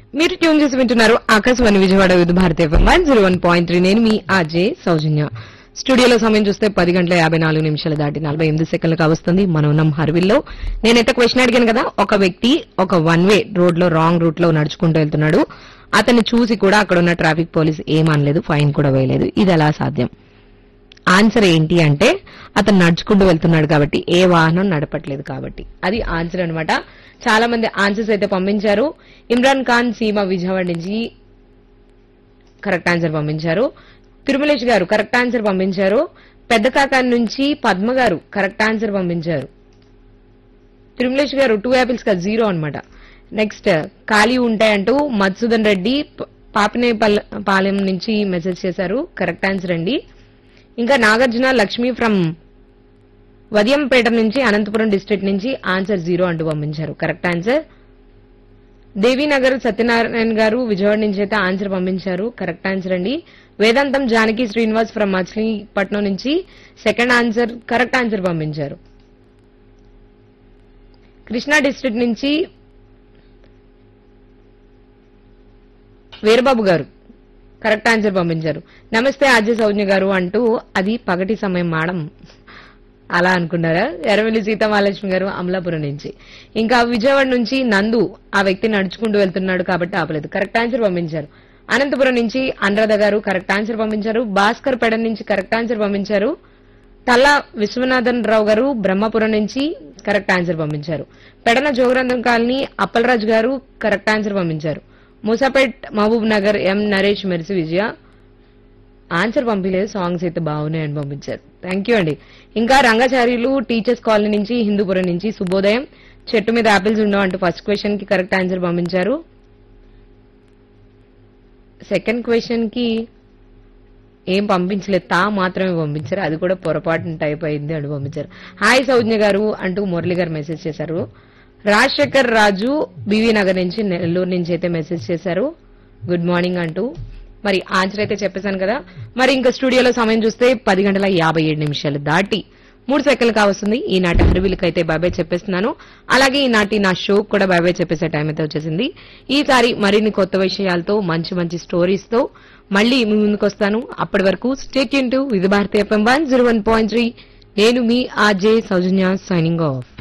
మీరు ట్యూన్ చేసి వింటున్నారు Akashvani Vijayawada with Bharatiya FM 101.3. నేను మీ ఆర్జే సౌజన్య. స్టూడియోలో సమయం చూస్తే 10:54 దాటి 48 సెకండ్లు కావస్తుంది. మనం ఉన్నాం హర్విల్లో. నేనైతే క్వశ్చన్ అడిగాను కదా, ఒక వ్యక్తి ఒక వన్ వే రోడ్ లో రాంగ్ రూట్ లో నడుచుకుంటూ వెళ్తున్నాడు. అతన్ని చూసి కూడా అక్కడ ఉన్న ట్రాఫిక్ పోలీస్ ఏమనలేదు, ఫైన్ కూడా వేయలేదు. ఇది ఎలా సాధ్యం? ఆన్సర్ ఏంటి అంటే, అతను నడుచుకుంటూ వెళ్తున్నాడు కాబట్టి, ఏ వాహనం నడపట్లేదు కాబట్టి. అది ఆన్సర్ అన్నమాట. చాలా మంది ఆన్సర్స్ అయితే పంపించారు. ఇమ్రాన్ ఖాన్ సీమ విజయవాడ నుంచి కరెక్ట్ ఆన్సర్ పంపించారు. తిరుమలేష్ గారు కరెక్ట్ ఆన్సర్ పంపించారు. పెద్ద కాకా నుంచి పద్మ గారు కరెక్ట్ ఆన్సర్ పంపించారు. తిరుమలేష్ గారు 2 యాపిల్స్ కా 0 అన్నమాట. నెక్స్ట్ ఖాళీ ఉంటాయంటూ మధుసూదన్ రెడ్డి పాపినేపాలెం నుంచి మెసేజ్ చేశారు. కరెక్ట్ ఆన్సర్ అండి. ఇంకా నాగార్జున లక్ష్మి ఫ్రమ్ వదియంపేట నుంచి అనంతపురం డిస్ట్రిక్ట్ నుంచి ఆన్సర్ 0 అంటూ పంపించారు. Correct answer. దేవీనగర్ సత్యనారాయణ గారు విజయవాడ నుంచి అయితే ఆన్సర్ పంపించారు. కరెక్ట్ ఆన్సర్ అండి. వేదాంతం జానకి శ్రీనివాస్ ఫ్రమ్ మచిలీపట్నం నుంచి సెకండ్ ఆన్సర్ కరెక్ట్ ఆన్సర్ పంపించారు. కృష్ణా డిస్ట్రిక్ట్ నుంచి వీరబాబు గారు కరెక్ట్ ఆన్సర్ పంపించారు. నమస్తే ఆర్జే సౌజ్ఞ గారు అంటూ, అది పగటి సమయం మేడం అలా అనుకున్నారా? ఎర్రవెల్లి సీతామహాలక్ష్మి గారు అమలాపురం నుంచి. ఇంకా విజయవాడ నుంచి నందు, ఆ వ్యక్తి నడుచుకుంటూ వెళ్తున్నాడు కాబట్టి ఆపలేదు. కరెక్ట్ ఆన్సర్ పంపించారు. అనంతపురం నుంచి అనురాధ గారు కరెక్ట్ ఆన్సర్ పంపించారు. భాస్కర్ పెడ నుంచి కరెక్ట్ ఆన్సర్ పంపించారు. తల్లా విశ్వనాథన్ రావు గారు బ్రహ్మపురం నుంచి కరెక్ట్ ఆన్సర్ పంపించారు. పెడన జోగరంధం కాలనీ అప్పలరాజు గారు కరెక్ట్ ఆన్సర్ పంపించారు. మూసాపేట్ మహబూబ్ నగర్ ఎం నరేష్ మెర్సి విజయ ఆన్సర్ పంపించలేదు, సాంగ్స్ అయితే బాగున్నాయని పంపించారు. థ్యాంక్ యూ అండి. ఇంకా రంగాచార్యులు టీచర్స్ కాలనీ నుంచి హిందూపురం నుంచి శుభోదయం, చెట్టు మీద ఆపిల్స్ ఉండవు అంటూ ఫస్ట్ క్వశ్చన్ కి కరెక్ట్ ఆన్సర్ పంపించారు. సెకండ్ క్వశ్చన్ కి ఏం పంపించలేదు, తా మాత్రమే పంపించారు. అది కూడా పొరపాటున టైప్ అయింది అని పంపించారు. హాయ్ సౌజ్ఞ గారు అంటూ మురళి గారు మెసేజ్ చేశారు. రాజశేఖర్ రాజు బీవీ నగర్ నుంచి నెల్లూరు నుంచి అయితే మెసేజ్ చేశారు. గుడ్ మార్నింగ్ అంటూ. మరి ఆన్సర్ అయితే చెప్పేశాను కదా. మరి ఇంకా స్టూడియోలో సమయం చూస్తే 10:57 దాటి 3 సెకండ్లు కావస్తుంది. ఈనాటి హర్విల్కి అయితే బాబాయ్ చెప్పేస్తున్నాను. అలాగే ఈనాటి నా షో కూడా బాబాయ్ చెప్పేసే టైం అయితే వచ్చేసింది. ఈసారి మరిన్ని కొత్త విషయాలతో మంచి మంచి స్టోరీస్ తో మళ్ళీ మీ ముందుకు వస్తాను. అప్పటి వరకు stay tune to with Bharatiya FM 101.3. నేను మీ ఆర్జే సౌజన్య సైనింగ్ ఆఫ్.